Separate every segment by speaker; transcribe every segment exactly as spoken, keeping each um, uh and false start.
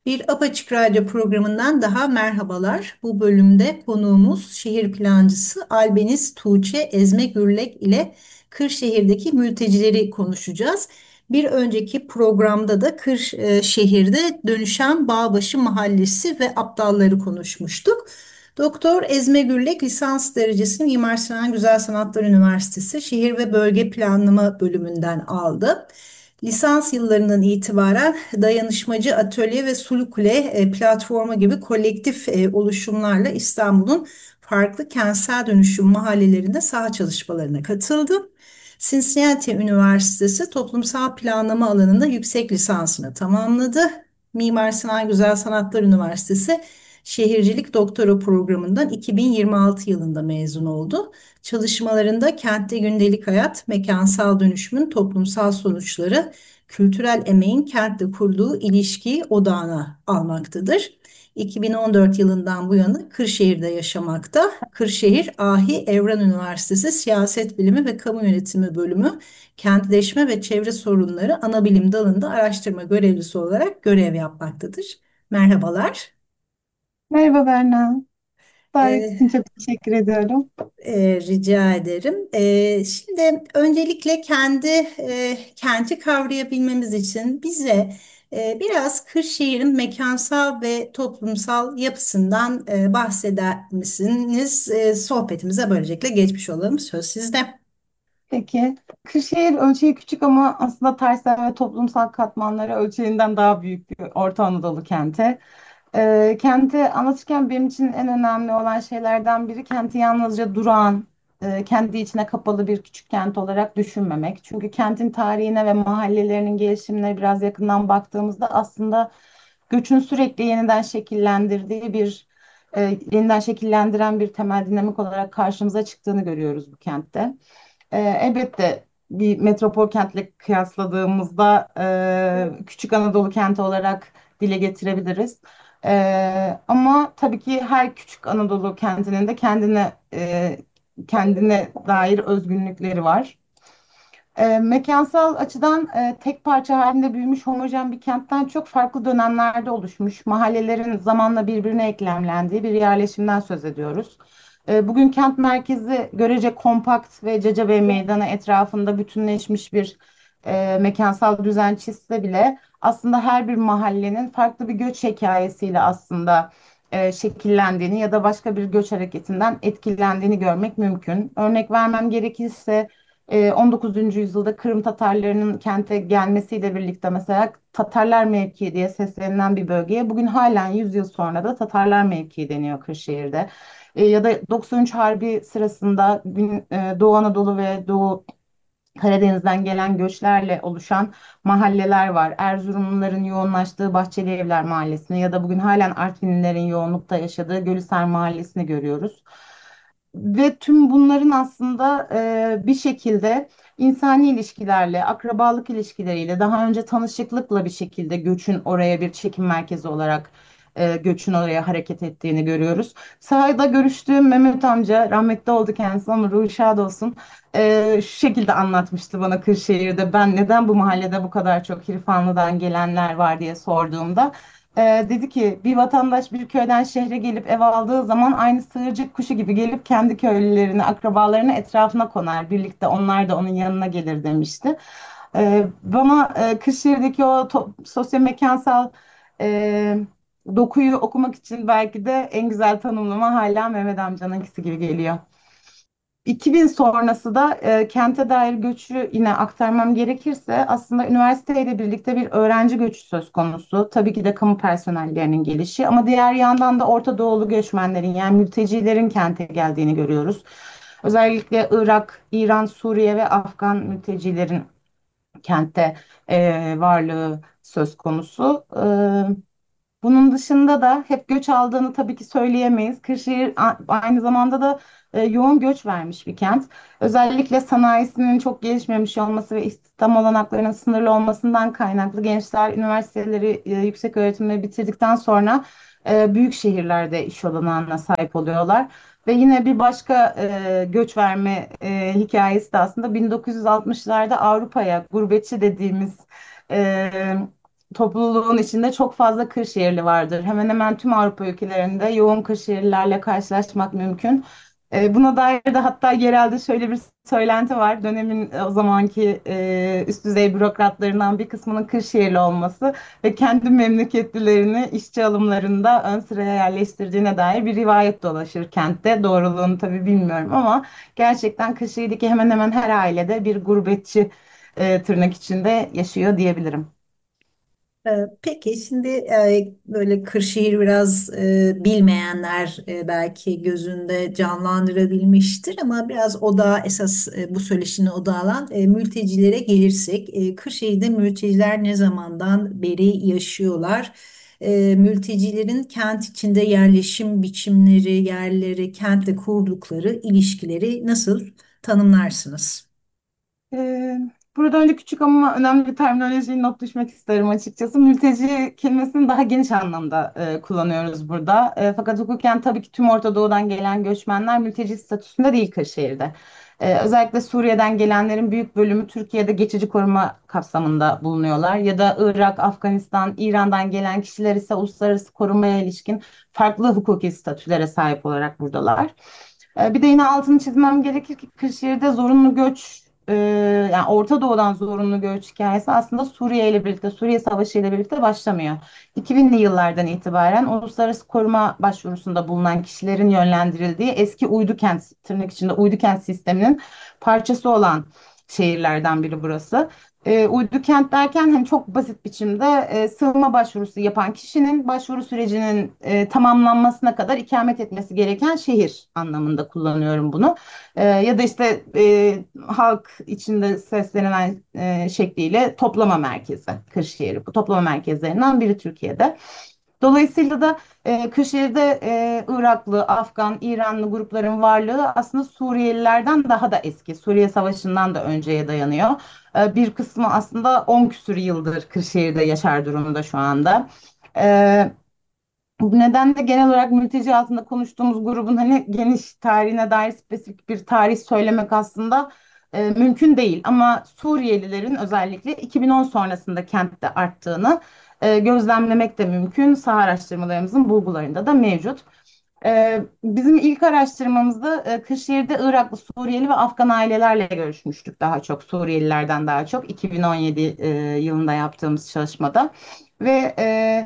Speaker 1: Bir Apaçık Radyo programından daha merhabalar. Bu bölümde konuğumuz şehir plancısı Albeniz Tuğçe Ezme Gürlek ile Kırşehir'deki mültecileri konuşacağız. Bir önceki programda da Kırşehir'de dönüşen Bağbaşı Mahallesi ve aptalları konuşmuştuk. Doktor Ezme Gürlek lisans derecesini Mimar Sinan Güzel Sanatlar Üniversitesi Şehir ve Bölge Planlama bölümünden aldı. Lisans yıllarından itibaren dayanışmacı atölye ve Sulukule e, platformu gibi kolektif e, oluşumlarla İstanbul'un farklı kentsel dönüşüm mahallelerinde saha çalışmalarına katıldı. Cincinnati Üniversitesi Toplumsal Planlama alanında yüksek lisansını tamamladı. Mimar Sinan Güzel Sanatlar Üniversitesi Şehircilik Doktora programından iki bin yirmi altı yılında mezun oldu. Çalışmalarında kentte gündelik hayat, mekansal dönüşümün toplumsal sonuçları, kültürel emeğin kentle kurduğu ilişkiyi odağına almaktadır. iki bin on dört yılından bu yana Kırşehir'de yaşamakta. Kırşehir Ahi Evran Üniversitesi Siyaset Bilimi ve Kamu Yönetimi Bölümü Kentleşme ve Çevre Sorunları Anabilim dalında araştırma görevlisi olarak görev yapmaktadır. Merhabalar.
Speaker 2: Merhaba Berna. Davet
Speaker 1: Ee,
Speaker 2: için çok teşekkür ediyorum.
Speaker 1: e, Rica ederim. Ee, şimdi öncelikle kendi e, kenti kavrayabilmemiz için bize e, biraz Kırşehir'in mekansal ve toplumsal yapısından e, bahseder misiniz? E, sohbetimize böylelikle geçmiş olalım. Söz sizde.
Speaker 2: Peki, Kırşehir ölçeği küçük ama aslında tarihsel ve toplumsal katmanları ölçeğinden daha büyük bir Orta Anadolu kenti. Ee, kenti anlatırken benim için en önemli olan şeylerden biri kenti yalnızca durağan, e, kendi içine kapalı bir küçük kent olarak düşünmemek. Çünkü kentin tarihine ve mahallelerinin gelişimine biraz yakından baktığımızda aslında göçün sürekli yeniden şekillendirdiği bir, e, yeniden şekillendiren bir temel dinamik olarak karşımıza çıktığını görüyoruz bu kentte. E, elbette bir metropol kentle kıyasladığımızda e, küçük Anadolu kenti olarak dile getirebiliriz. E, ama tabii ki her küçük Anadolu kentinin de kendine e, kendine dair özgünlükleri var. E, mekansal açıdan e, tek parça halinde büyümüş homojen bir kentten çok farklı dönemlerde oluşmuş mahallelerin zamanla birbirine eklemlendiği bir yerleşimden söz ediyoruz. E, bugün kent merkezi görece kompakt ve Cecebey Meydanı etrafında bütünleşmiş bir e, mekansal düzen çizse bile aslında her bir mahallenin farklı bir göç hikayesiyle aslında e, şekillendiğini ya da başka bir göç hareketinden etkilendiğini görmek mümkün. Örnek vermem gerekirse e, on dokuzuncu yüzyılda Kırım Tatarlarının kente gelmesiyle birlikte mesela Tatarlar mevkii diye seslenilen bir bölgeye bugün halen yüz yıl sonra da Tatarlar mevkii deniyor Kırşehir'de. E, ya da doksan üç Harbi sırasında gün- e, Doğu Anadolu ve Doğu Karadeniz'den gelen göçlerle oluşan mahalleler var. Erzurumluların yoğunlaştığı Bahçeli Evler Mahallesi'ni ya da bugün halen Artvinlilerin yoğunlukta yaşadığı Gölhisar Mahallesi'ni görüyoruz. Ve tüm bunların aslında e, bir şekilde insani ilişkilerle, akrabalık ilişkileriyle, daha önce tanışıklıkla bir şekilde göçün oraya bir çekim merkezi olarak e, göçün oraya hareket ettiğini görüyoruz. Sahada görüştüğüm Mehmet amca, rahmetli oldu kendisi ama ruhu şad olsun, e, şu şekilde anlatmıştı bana Kırşehir'de ben neden bu mahallede bu kadar çok Hirfanlı'dan gelenler var diye sorduğumda. Ee, dedi ki bir vatandaş bir köyden şehre gelip ev aldığı zaman aynı sığırcık kuşu gibi gelip kendi köylülerini, akrabalarını etrafına konar. Birlikte onlar da onun yanına gelir demişti. Ee, bana e, Kırşehir'deki o to- sosyomekansal e, dokuyu okumak için belki de en güzel tanımlama hala Mehmet amcanınkisi gibi geliyor. iki bin sonrası da e, kente dair göçü yine aktarmam gerekirse aslında üniversiteyle birlikte bir öğrenci göçü söz konusu. Tabii ki de kamu personellerinin gelişi ama diğer yandan da Orta Doğulu göçmenlerin yani mültecilerin kente geldiğini görüyoruz. Özellikle Irak, İran, Suriye ve Afgan mültecilerin kentte e, varlığı söz konusu. E, bunun dışında da hep göç aldığını tabii ki söyleyemeyiz. Kırşehir a- aynı zamanda da e, yoğun göç vermiş bir kent. Özellikle sanayisinin çok gelişmemiş olması ve istihdam olanaklarının sınırlı olmasından kaynaklı gençler üniversiteleri, e, yüksek öğretimleri bitirdikten sonra e, büyük şehirlerde iş olanağına sahip oluyorlar. Ve yine bir başka e, göç verme e, hikayesi de aslında bin dokuz yüz altmışlarda Avrupa'ya gurbetçi dediğimiz e, topluluğun içinde çok fazla Kırşehirli vardır. Hemen hemen tüm Avrupa ülkelerinde yoğun Kırşehirlilerle karşılaşmak mümkün. E, buna dair de hatta yerelde şöyle bir söylenti var. Dönemin e, o zamanki e, üst düzey bürokratlarından bir kısmının Kırşehirli olması ve kendi memleketlilerini işçi alımlarında ön sıraya yerleştirdiğine dair bir rivayet dolaşır kentte. Doğruluğunu tabii bilmiyorum ama gerçekten Kırşehir'deki hemen hemen her ailede bir gurbetçi e, tırnak içinde yaşıyor diyebilirim.
Speaker 1: Ee, Peki şimdi e, böyle Kırşehir biraz e, bilmeyenler e, belki gözünde canlandırabilmiştir ama biraz odağı esas e, bu söyleşine odağı alan e, mültecilere gelirsek e, Kırşehir'de mülteciler ne zamandan beri yaşıyorlar? E, mültecilerin kent içinde yerleşim biçimleri, yerleri, kentle kurdukları ilişkileri nasıl tanımlarsınız?
Speaker 2: Ee, Burada önce küçük ama önemli bir terminolojiyi not düşmek isterim açıkçası. Mülteci kelimesini daha geniş anlamda e, kullanıyoruz burada. E, fakat hukuken tabii ki tüm Orta Doğu'dan gelen göçmenler mülteci statüsünde değil Kırşehir'de. E, özellikle Suriye'den gelenlerin büyük bölümü Türkiye'de geçici koruma kapsamında bulunuyorlar. Ya da Irak, Afganistan, İran'dan gelen kişiler ise uluslararası korumaya ilişkin farklı hukuki statülere sahip olarak buradalar. E, Bir de yine altını çizmem gerekir ki Kırşehir'de zorunlu göç, e, yani Orta Doğu'dan zorunlu göç hikayesi aslında Suriye ile birlikte, Suriye Savaşı ile birlikte başlamıyor. iki binli yıllardan itibaren uluslararası koruma başvurusunda bulunan kişilerin yönlendirildiği eski uydu kent, tırnak içinde uydu kent sisteminin parçası olan şehirlerden biri burası. E, uydu kent derken hani çok basit biçimde e, sığınma başvurusu yapan kişinin başvuru sürecinin e, tamamlanmasına kadar ikamet etmesi gereken şehir anlamında kullanıyorum bunu. E, ya da işte e, halk içinde seslenilen e, şekliyle toplama merkezi Kırşehir. Bu toplama merkezlerinden biri Türkiye'de. Dolayısıyla da e, Kırşehir'de e, Iraklı, Afgan, İranlı grupların varlığı aslında Suriyelilerden daha da eski. Suriye Savaşı'ndan da önceye dayanıyor. E, bir kısmı aslında on küsur yıldır Kırşehir'de yaşar durumda şu anda. E, Bu nedenle genel olarak mülteci altında konuştuğumuz grubun hani geniş tarihine dair spesifik bir tarih söylemek aslında e, mümkün değil. Ama Suriyelilerin özellikle iki bin on sonrasında kentte arttığını e, gözlemlemek de mümkün. Saha araştırmalarımızın bulgularında da mevcut. E, bizim ilk araştırmamızda e, Kırşehir'de Iraklı, Suriyeli ve Afgan ailelerle görüşmüştük daha çok. Suriyelilerden daha çok iki bin on yedi e, yılında yaptığımız çalışmada. Ve e,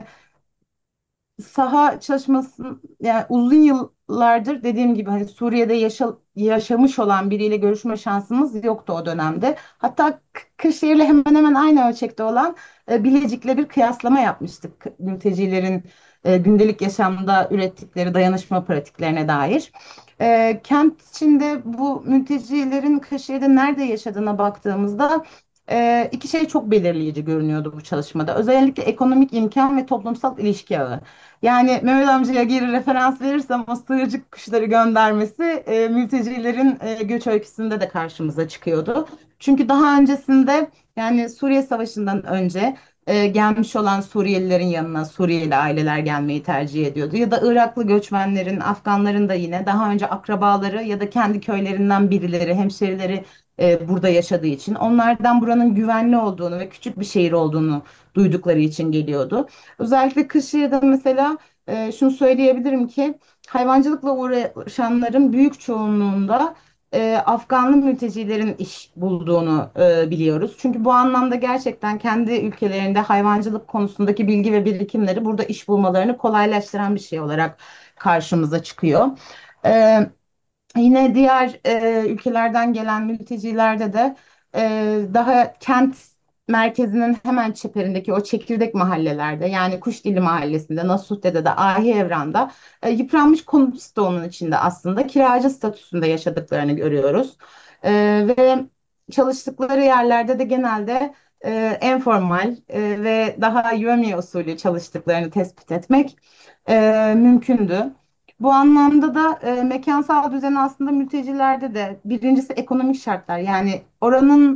Speaker 2: saha çalışması yani uzun yıllardır dediğim gibi hani Suriye'de yaşa- yaşamış olan biriyle görüşme şansımız yoktu o dönemde. Hatta K- Kırşehir'le hemen hemen aynı ölçekte olan e, Bilecik'le bir kıyaslama yapmıştık. Mültecilerin e, gündelik yaşamda ürettikleri dayanışma pratiklerine dair. E, kent içinde bu mültecilerin Kırşehir'de nerede yaşadığına baktığımızda e, iki şey çok belirleyici görünüyordu bu çalışmada. Özellikle ekonomik imkan ve toplumsal ilişki ağı. Yani Mehmet amcaya geri referans verirsem o sığırcık kuşları göndermesi e, mültecilerin e, göç öyküsünde de karşımıza çıkıyordu. Çünkü daha öncesinde yani Suriye Savaşı'ndan önce e, gelmiş olan Suriyelilerin yanına Suriyeli aileler gelmeyi tercih ediyordu. Ya da Iraklı göçmenlerin, Afganların da yine daha önce akrabaları ya da kendi köylerinden birileri, hemşerileri e, burada yaşadığı için onlardan buranın güvenli olduğunu ve küçük bir şehir olduğunu duydukları için geliyordu. Özellikle Kırşehir'de mesela e, şunu söyleyebilirim ki hayvancılıkla uğraşanların büyük çoğunluğunda e, Afganlı mültecilerin iş bulduğunu e, biliyoruz. Çünkü bu anlamda gerçekten kendi ülkelerinde hayvancılık konusundaki bilgi ve birikimleri burada iş bulmalarını kolaylaştıran bir şey olarak karşımıza çıkıyor. E, Yine diğer e, ülkelerden gelen mültecilerde de e, daha kent merkezinin hemen çeperindeki o çekirdek mahallelerde yani Kuşdili Mahallesi'nde, Nasuhte'de de, Ahi Evran'da e, yıpranmış konut stoğunun içinde aslında kiracı statüsünde yaşadıklarını görüyoruz. E, ve çalıştıkları yerlerde de genelde e, enformal e, ve daha yövmiye usulü çalıştıklarını tespit etmek e, mümkündü. Bu anlamda da e, mekansal düzen aslında mültecilerde de birincisi ekonomik şartlar yani oranın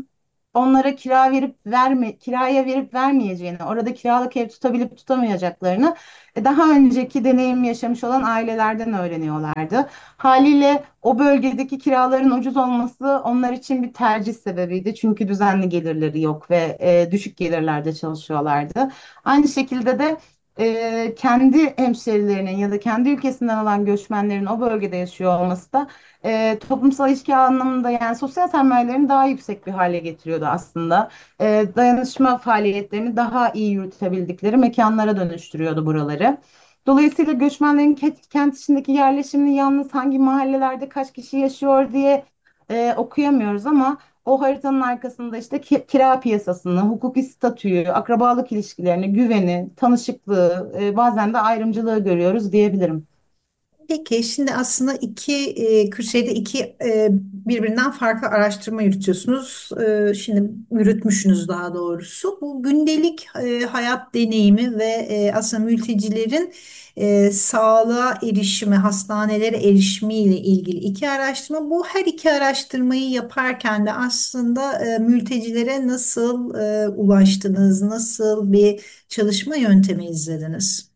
Speaker 2: onlara kira verip verme kiraya verip vermeyeceğini, orada kiralık ev tutabilip tutamayacaklarını e, daha önceki deneyim yaşamış olan ailelerden öğreniyorlardı. Haliyle o bölgedeki kiraların ucuz olması onlar için bir tercih sebebiydi. Çünkü düzenli gelirleri yok ve e, düşük gelirlerde çalışıyorlardı. Aynı şekilde de e, kendi hemşerilerinin ya da kendi ülkesinden olan göçmenlerin o bölgede yaşıyor olması da e, toplumsal ilişki anlamında, yani sosyal temellerini daha yüksek bir hale getiriyordu aslında. E, dayanışma faaliyetlerini daha iyi yürütebildikleri mekanlara dönüştürüyordu buraları. Dolayısıyla göçmenlerin ke- kent içindeki yerleşimini yalnız hangi mahallelerde kaç kişi yaşıyor diye e, okuyamıyoruz, ama o haritanın arkasında işte ki- kira piyasasını, hukuki statüyü, akrabalık ilişkilerini, güveni, tanışıklığı, e, bazen de ayrımcılığı görüyoruz diyebilirim.
Speaker 1: Peki şimdi aslında iki e, Kırşehir'de iki e, birbirinden farklı araştırma yürütüyorsunuz. E, şimdi yürütmüşsünüz daha doğrusu. Bu gündelik e, hayat deneyimi ve e, aslında mültecilerin e, sağlığa erişimi, hastanelere erişimi ile ilgili iki araştırma. Bu her iki araştırmayı yaparken de aslında e, mültecilere nasıl e, ulaştınız, nasıl bir çalışma yöntemi izlediniz?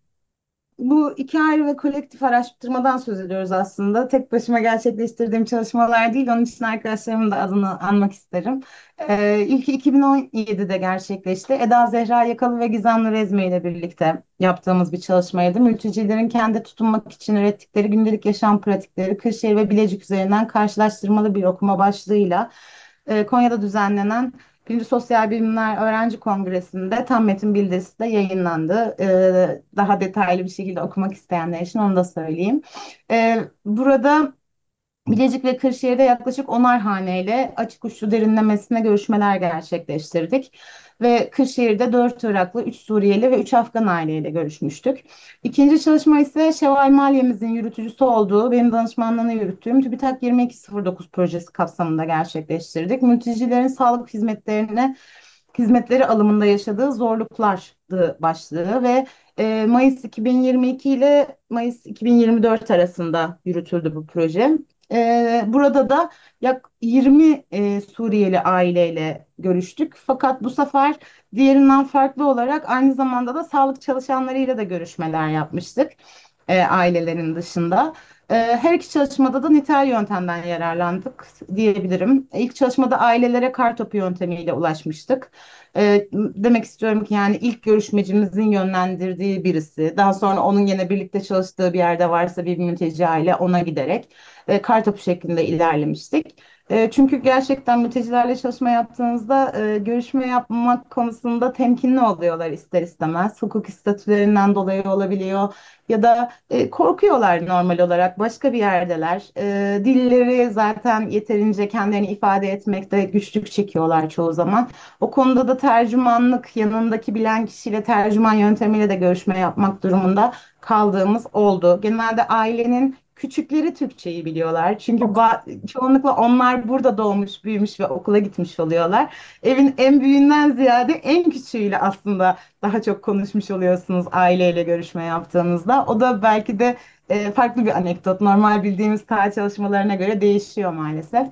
Speaker 2: Bu iki ayrı ve kolektif araştırmadan söz ediyoruz aslında. Tek başıma gerçekleştirdiğim çalışmalar değil, onun için arkadaşlarımın da adını anmak isterim. Ee, ilki iki bin on yedide gerçekleşti. Eda Zehra Yakalı ve Gizemli Rezme ile birlikte yaptığımız bir çalışmaydı. Mültecilerin kendi tutunmak için ürettikleri gündelik yaşam pratikleri Kırşehir ve Bilecik üzerinden karşılaştırmalı bir okuma başlığıyla e, Konya'da düzenlenen Birinci Sosyal Bilimler Öğrenci Kongresi'nde tam metin bildirisi de yayınlandı. Ee, daha detaylı bir şekilde okumak isteyenler için onu da söyleyeyim. Ee, burada Bilecik ve Kırşehir'de yaklaşık onar haneyle açık uçlu derinlemesine görüşmeler gerçekleştirdik. Ve Kırşehir'de dört Iraklı, üç Suriyeli ve üç Afgan aileyle görüşmüştük. İkinci çalışma ise Şevval Maliyemizin yürütücüsü olduğu, benim danışmanlığını yürüttüğüm TÜBİTAK yirmi iki sıfır dokuz projesi kapsamında gerçekleştirdik. Mültecilerin sağlık hizmetlerine hizmetleri alımında yaşadığı zorluklardı başlığı ve e, Mayıs iki bin yirmi iki ile Mayıs iki bin yirmi dört arasında yürütüldü bu proje. E, burada da yak yirmi e, Suriyeli aileyle görüştük. Fakat bu sefer diğerinden farklı olarak aynı zamanda da sağlık çalışanlarıyla da görüşmeler yapmıştık e, ailelerin dışında. E, Her iki çalışmada da nitel yöntemden yararlandık diyebilirim. İlk çalışmada ailelere kartopu yöntemiyle ulaşmıştık. E, demek istiyorum ki yani ilk görüşmecimizin yönlendirdiği birisi, daha sonra onun yine birlikte çalıştığı bir yerde varsa bir mülteci aile, ona giderek e, kartopu şeklinde ilerlemiştik. E, çünkü gerçekten mültecilerle çalışma yaptığınızda e, görüşme yapmak konusunda temkinli oluyorlar ister istemez. Hukuki statülerinden dolayı olabiliyor ya da e, korkuyorlar normal olarak, başka bir yerdeler. E, dilleri zaten yeterince kendilerini ifade etmekte güçlük çekiyorlar çoğu zaman. O konuda da tercümanlık, yanındaki bilen kişiyle tercüman yöntemiyle de görüşme yapmak durumunda kaldığımız oldu. Genelde ailenin küçükleri Türkçeyi biliyorlar. Çünkü ba- çoğunlukla onlar burada doğmuş, büyümüş ve okula gitmiş oluyorlar. Evin en büyüğünden ziyade en küçüğüyle aslında daha çok konuşmuş oluyorsunuz aileyle görüşme yaptığınızda. O da belki de e, farklı bir anekdot. Normal bildiğimiz K A çalışmalarına göre değişiyor maalesef.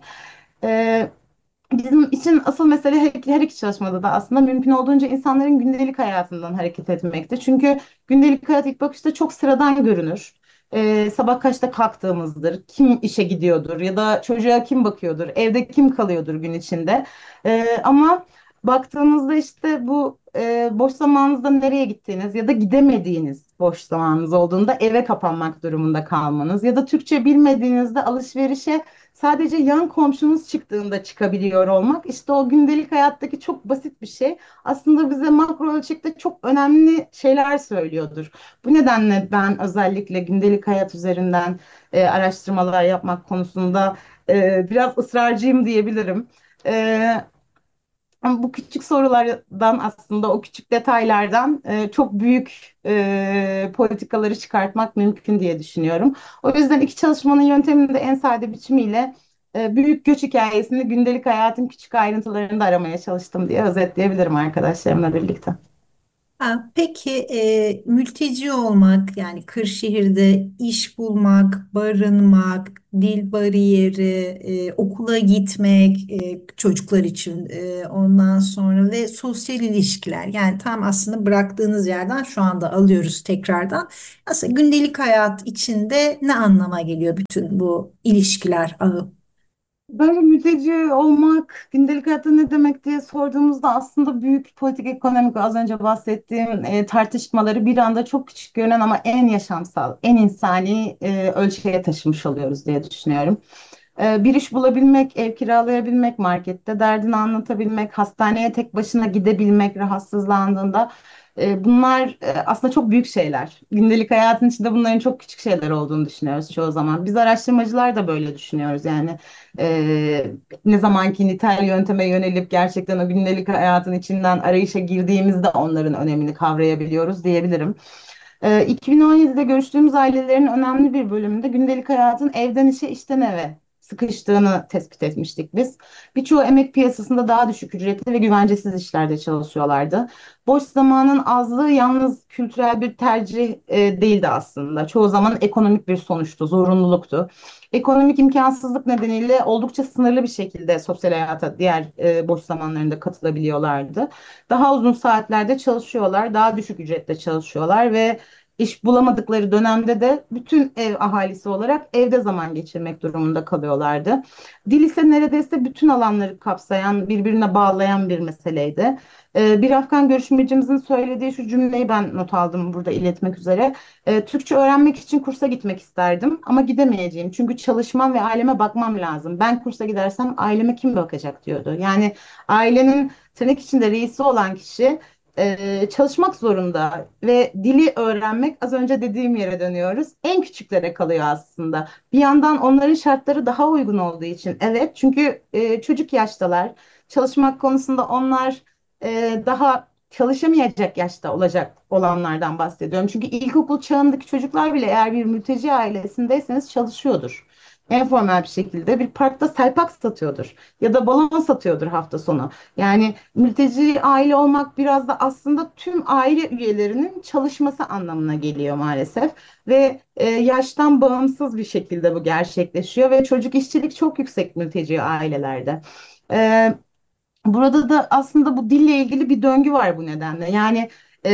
Speaker 2: E, Bizim için asıl mesele her, her iki çalışmada da aslında mümkün olduğunca insanların gündelik hayatından hareket etmekte. Çünkü gündelik hayat ilk bakışta çok sıradan görünür. Ee, sabah kaçta kalktığımızdır, kim işe gidiyordur ya da çocuğa kim bakıyordur, evde kim kalıyordur gün içinde. Ee, ama baktığınızda işte bu e, boş zamanınızda nereye gittiğiniz ya da gidemediğiniz boş zamanınız olduğunda eve kapanmak durumunda kalmanız ya da Türkçe bilmediğinizde alışverişe sadece yan komşunuz çıktığında çıkabiliyor olmak, işte o gündelik hayattaki çok basit bir şey aslında bize makro ölçekte çok önemli şeyler söylüyordur. Bu nedenle ben özellikle gündelik hayat üzerinden e, araştırmalar yapmak konusunda e, biraz ısrarcıyım diyebilirim. E, Ama bu küçük sorulardan, aslında o küçük detaylardan e, çok büyük e, politikaları çıkartmak mümkün diye düşünüyorum. O yüzden iki çalışmanın yöntemini de en sade biçimiyle e, büyük göç hikayesini gündelik hayatın küçük ayrıntılarında aramaya çalıştım diye özetleyebilirim arkadaşlarımla birlikte.
Speaker 1: Ha, peki e, mülteci olmak yani Kırşehir'de iş bulmak, barınmak, dil bariyeri, e, okula gitmek e, çocuklar için e, ondan sonra ve sosyal ilişkiler yani tam aslında bıraktığınız yerden şu anda alıyoruz tekrardan. Aslında gündelik hayat içinde ne anlama geliyor bütün bu ilişkiler ağı?
Speaker 2: Bence mülteci olmak gündelik hayatta ne demek diye sorduğumuzda aslında büyük politik, ekonomik, az önce bahsettiğim e, tartışmaları bir anda çok küçük görünen ama en yaşamsal, en insani e, ölçüye taşımış oluyoruz diye düşünüyorum. E, bir iş bulabilmek, ev kiralayabilmek, markette derdini anlatabilmek, hastaneye tek başına gidebilmek rahatsızlandığında e, bunlar e, aslında çok büyük şeyler. Gündelik hayatın içinde bunların çok küçük şeyler olduğunu düşünüyoruz çoğu zaman. Biz araştırmacılar da böyle düşünüyoruz yani. E, Ne zamanki nitel yönteme yönelip gerçekten o gündelik hayatın içinden arayışa girdiğimizde onların önemini kavrayabiliyoruz diyebilirim. E, iki bin on yedide görüştüğümüz ailelerin önemli bir bölümünde gündelik hayatın evden işe, işten eve sıkıştığını tespit etmiştik biz. Birçoğu emek piyasasında daha düşük ücretli ve güvencesiz işlerde çalışıyorlardı. Boş zamanın azlığı yalnız kültürel bir tercih e, değildi aslında. Çoğu zaman ekonomik bir sonuçtu, zorunluluktu. Ekonomik imkansızlık nedeniyle oldukça sınırlı bir şekilde sosyal hayata diğer e, boş zamanlarında katılabiliyorlardı. Daha uzun saatlerde çalışıyorlar, daha düşük ücretle çalışıyorlar ve iş bulamadıkları dönemde de bütün ev ahalisi olarak evde zaman geçirmek durumunda kalıyorlardı. Dil ise neredeyse bütün alanları kapsayan, birbirine bağlayan bir meseleydi. Ee, bir Afgan görüşmecimizin söylediği şu cümleyi ben not aldım burada iletmek üzere. Ee, Türkçe öğrenmek için kursa gitmek isterdim ama gidemeyeceğim. Çünkü çalışmam ve aileme bakmam lazım. Ben kursa gidersem aileme kim bakacak diyordu. Yani ailenin tırnak içinde reisi olan kişi e, çalışmak zorunda ve dili öğrenmek az önce dediğim yere dönüyoruz. En küçüklere kalıyor aslında. Bir yandan onların şartları daha uygun olduğu için evet çünkü e, çocuk yaştalar. Çalışmak konusunda onlar e, daha çalışamayacak yaşta olacak olanlardan bahsediyorum. Çünkü ilkokul çağındaki çocuklar bile eğer bir mülteci ailesindeyseniz çalışıyordur. En formal bir şekilde bir parkta selpak satıyordur ya da balon satıyordur hafta sonu. Yani mülteci aile olmak biraz da aslında tüm aile üyelerinin çalışması anlamına geliyor maalesef ve e, yaştan bağımsız bir şekilde bu gerçekleşiyor ve çocuk işçilik çok yüksek mülteci ailelerde. E, Burada da aslında bu dille ilgili bir döngü var bu nedenle. Yani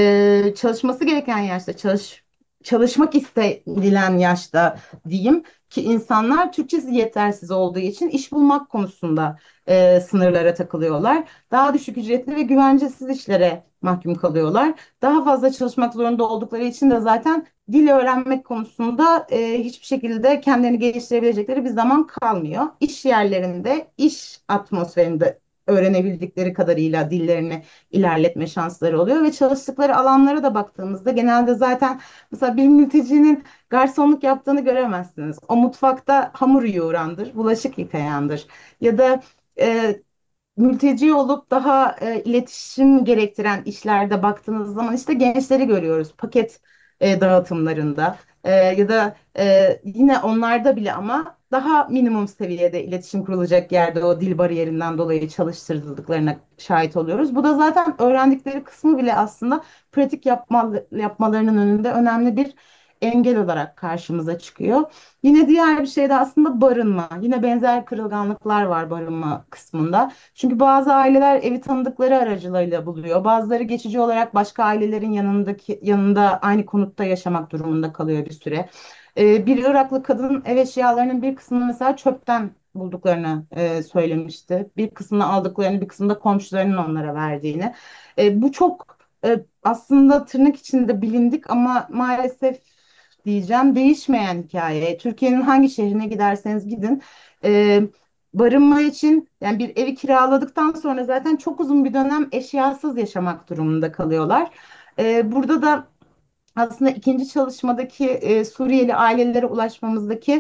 Speaker 2: e, çalışması gereken yaşta çalış çalışmak istenilen yaşta diyeyim ki insanlar Türkçesi yetersiz olduğu için iş bulmak konusunda e, sınırlara takılıyorlar. Daha düşük ücretli ve güvencesiz işlere mahkum kalıyorlar. Daha fazla çalışmak zorunda oldukları için de zaten dil öğrenmek konusunda e, hiçbir şekilde kendilerini geliştirebilecekleri bir zaman kalmıyor. İş yerlerinde, iş atmosferinde öğrenebildikleri kadarıyla dillerini ilerletme şansları oluyor ve çalıştıkları alanlara da baktığımızda genelde zaten mesela bir mültecinin garsonluk yaptığını göremezsiniz. O mutfakta hamur yoğurandır, bulaşık yıkayandır ya da e, mülteci olup daha e, iletişim gerektiren işlerde baktığınız zaman işte gençleri görüyoruz paket e, dağıtımlarında. E, ya da e, yine onlarda bile ama daha minimum seviyede iletişim kurulacak yerde o dil bariyerinden dolayı çalıştırıldıklarına şahit oluyoruz. Bu da zaten öğrendikleri kısmı bile aslında pratik yapma, yapmalarının önünde önemli bir engel olarak karşımıza çıkıyor. Yine diğer bir şey de aslında barınma. Yine benzer kırılganlıklar var barınma kısmında. Çünkü bazı aileler evi tanıdıkları aracılığıyla buluyor. Bazıları geçici olarak başka ailelerin yanındaki yanında aynı konutta yaşamak durumunda kalıyor bir süre. Ee, bir Iraklı kadın ev eşyalarının bir kısmını mesela çöpten bulduklarını e, söylemişti. Bir kısmını aldıklarını, bir kısmını da komşularının onlara verdiğini. E, bu çok e, aslında tırnak içinde bilindik ama maalesef diyeceğim değişmeyen hikaye. Türkiye'nin hangi şehrine giderseniz gidin. E, Barınma için yani bir evi kiraladıktan sonra zaten çok uzun bir dönem eşyasız yaşamak durumunda kalıyorlar. E, burada da aslında ikinci çalışmadaki e, Suriyeli ailelere ulaşmamızdaki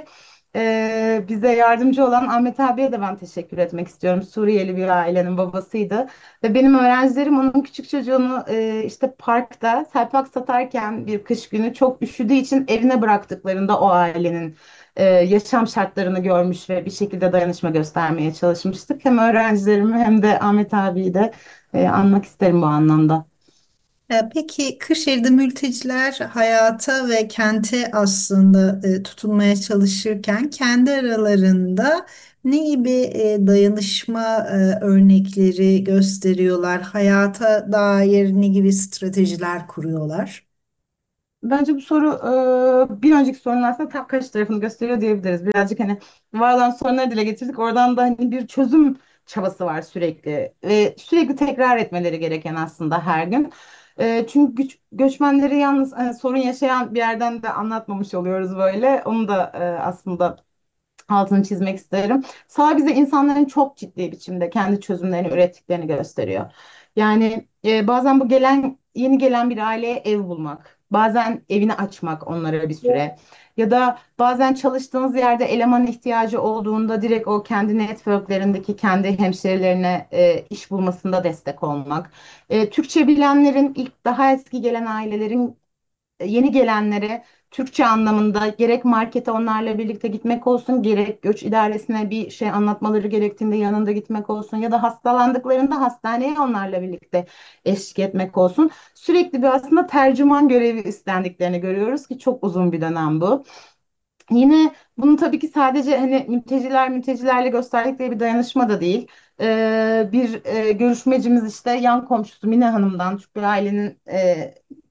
Speaker 2: e, bize yardımcı olan Ahmet abiye de ben teşekkür etmek istiyorum. Suriyeli bir ailenin babasıydı ve benim öğrencilerim onun küçük çocuğunu e, işte parkta selpak satarken bir kış günü çok üşüdüğü için evine bıraktıklarında o ailenin e, yaşam şartlarını görmüş ve bir şekilde dayanışma göstermeye çalışmıştık. Hem öğrencilerimi hem de Ahmet abiyi de e, anmak isterim bu anlamda.
Speaker 1: E, Peki Kırşehir'de mülteciler hayata ve kente aslında e, tutunmaya çalışırken kendi aralarında ne gibi e, dayanışma e, örnekleri gösteriyorlar? Hayata dair ne gibi stratejiler kuruyorlar?
Speaker 2: Bence bu soru e, bir önceki sorunun aslında tam karşı tarafını gösteriyor diyebiliriz. Birazcık hani var olan sorunları dile getirdik. Oradan da hani bir çözüm çabası var sürekli ve sürekli tekrar etmeleri gereken aslında her gün. E, çünkü güç, göçmenleri yalnız hani sorun yaşayan bir yerden de anlatmamış oluyoruz böyle. Onu da e, aslında altını çizmek isterim. Sağ bize insanların çok ciddi biçimde kendi çözümlerini ürettiklerini gösteriyor. Yani e, bazen bu gelen yeni gelen bir aileye ev bulmak, bazen evini açmak onlara bir süre ya da bazen çalıştığınız yerde eleman ihtiyacı olduğunda direkt o kendi networklerindeki kendi hemşerilerine e, iş bulmasında destek olmak. E, Türkçe bilenlerin ilk daha eski gelen ailelerin yeni gelenlere Türkçe anlamında gerek markete onlarla birlikte gitmek olsun, gerek göç idaresine bir şey anlatmaları gerektiğinde yanında gitmek olsun ya da hastalandıklarında hastaneye onlarla birlikte eşlik etmek olsun. Sürekli bir aslında tercüman görevi üstlendiklerini görüyoruz ki çok uzun bir dönem bu. Yine bunu tabii ki sadece hani mülteciler mültecilerle gösterdikleri bir dayanışma da değil. Ee, bir e, görüşmecimiz işte yan komşusu Mine Hanım'dan Türk bir ailenin e,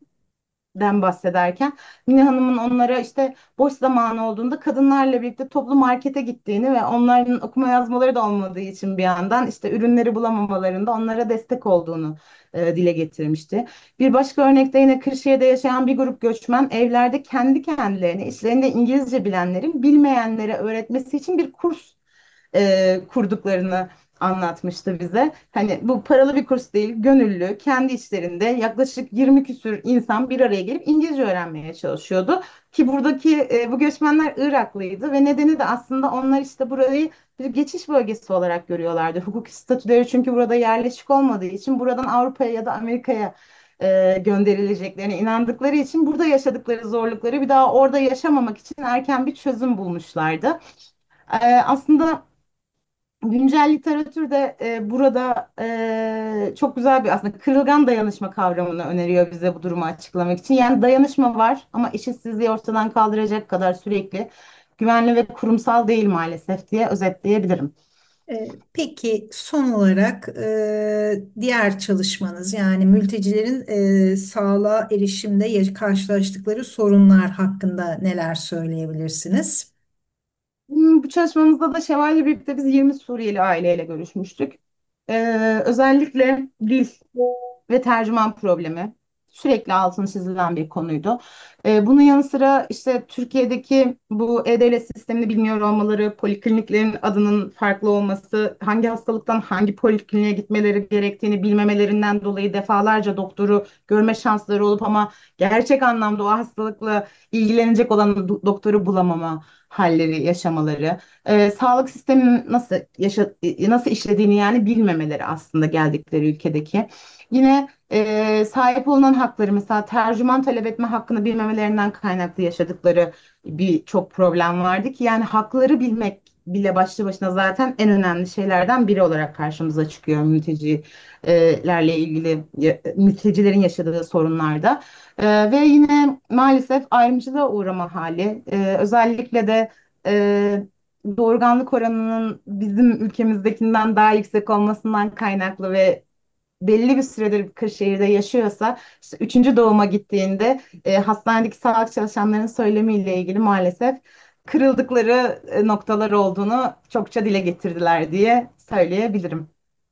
Speaker 2: den bahsederken Mine Hanım'ın onlara işte boş zamanı olduğunda kadınlarla birlikte toplu markete gittiğini ve onların okuma yazmaları da olmadığı için bir yandan işte ürünleri bulamamalarında onlara destek olduğunu e, dile getirmişti. Bir başka örnekte yine Kırşehir'de yaşayan bir grup göçmen evlerde kendi kendilerine işlerinde İngilizce bilenlerin bilmeyenlere öğretmesi için bir kurs e, kurduklarını anlatmıştı bize. Hani bu paralı bir kurs değil, gönüllü, kendi işlerinde yaklaşık yirmi küsür insan bir araya gelip İngilizce öğrenmeye çalışıyordu. Ki buradaki e, bu göçmenler Iraklıydı ve nedeni de aslında onlar işte burayı bir geçiş bölgesi olarak görüyorlardı. Hukuki statüleri çünkü burada yerleşik olmadığı için buradan Avrupa'ya ya da Amerika'ya e, gönderileceklerine inandıkları için burada yaşadıkları zorlukları bir daha orada yaşamamak için erken bir çözüm bulmuşlardı. E, aslında güncel literatürde e, burada e, çok güzel bir aslında kırılgan dayanışma kavramını öneriyor bize bu durumu açıklamak için. Yani dayanışma var ama eşitsizliği ortadan kaldıracak kadar sürekli güvenli ve kurumsal değil maalesef diye özetleyebilirim.
Speaker 1: E, Peki son olarak e, diğer çalışmanız yani mültecilerin e, sağlığa erişimde ya- karşılaştıkları sorunlar hakkında neler söyleyebilirsiniz?
Speaker 2: Hmm, Bu çalışmamızda da Şevval'le birlikte biz yirmi Suriyeli aileyle görüşmüştük. Ee, özellikle dil ve tercüman problemi sürekli altını çizilen bir konuydu. Ee, bunun yanı sıra işte Türkiye'deki bu e-devlet sistemini bilmiyor olmaları, polikliniklerin adının farklı olması, hangi hastalıktan hangi polikliniğe gitmeleri gerektiğini bilmemelerinden dolayı defalarca doktoru görme şansları olup ama gerçek anlamda o hastalıkla ilgilenecek olan do- doktoru bulamama halleri yaşamaları, e, sağlık sisteminin nasıl yaşa e, nasıl işlediğini yani bilmemeleri aslında geldikleri ülkedeki. Yine e, sahip olunan hakları mesela tercüman talep etme hakkını bilmemelerinden kaynaklı yaşadıkları bir çok problem vardı ki yani hakları bilmek bile başlı başına zaten en önemli şeylerden biri olarak karşımıza çıkıyor mültecilerle ilgili ya- mültecilerin yaşadığı sorunlarda. E, ve yine maalesef ayrımcılığa uğrama hali, e, özellikle de e, doğurganlık oranının bizim ülkemizdekinden daha yüksek olmasından kaynaklı ve belli bir süredir Kırşehir'de yaşıyorsa işte üçüncü doğuma gittiğinde e, hastanedeki sağlık çalışanlarının söylemiyle ilgili maalesef kırıldıkları e, noktalar olduğunu çokça dile getirdiler diye söyleyebilirim.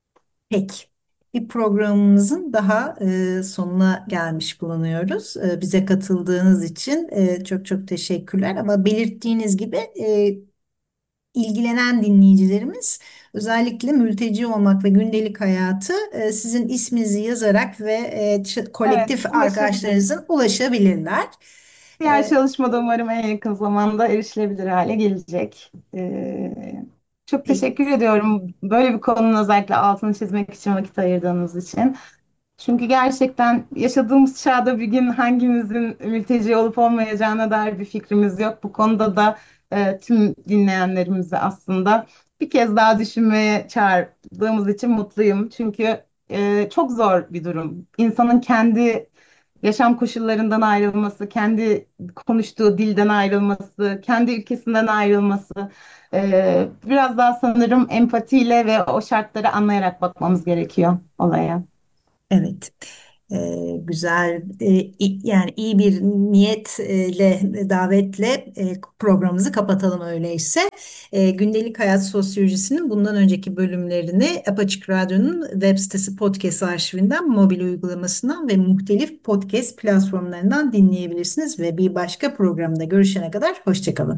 Speaker 1: Peki. Bir programımızın daha e, sonuna gelmiş bulunuyoruz. E, bize katıldığınız için e, çok çok teşekkürler. Ama belirttiğiniz gibi e, ilgilenen dinleyicilerimiz özellikle mülteci olmak ve gündelik hayatı e, sizin isminizi yazarak ve e, ç-
Speaker 2: Evet,
Speaker 1: kolektif
Speaker 2: ulaşabilir.
Speaker 1: arkadaşlarınızın ulaşabilirler.
Speaker 2: Diğer
Speaker 1: E,
Speaker 2: çalışma da umarım en yakın zamanda erişilebilir hale gelecek. Ee, çok
Speaker 1: peki.
Speaker 2: teşekkür ediyorum. Böyle bir konunun özellikle altını çizmek için vakit ayırdığınız için. Çünkü gerçekten yaşadığımız çağda bir gün hangimizin mülteci olup olmayacağına dair bir fikrimiz yok. Bu konuda da e, tüm dinleyenlerimizi aslında bir kez daha düşünmeye çağırdığımız için mutluyum. Çünkü e, çok zor bir durum. İnsanın kendi yaşam koşullarından ayrılması, kendi konuştuğu dilden ayrılması, kendi ülkesinden ayrılması. Ee, biraz daha sanırım empatiyle ve o şartları anlayarak bakmamız gerekiyor olaya.
Speaker 1: Evet. Ee, güzel, e, i- yani iyi bir niyetle, davetle e, programımızı kapatalım öyleyse. E, gündelik hayat sosyolojisinin bundan önceki bölümlerini Apaçık Radyo'nun web sitesi podcast arşivinden, mobil uygulamasından ve muhtelif podcast platformlarından dinleyebilirsiniz ve bir başka programda görüşene kadar hoşça kalın.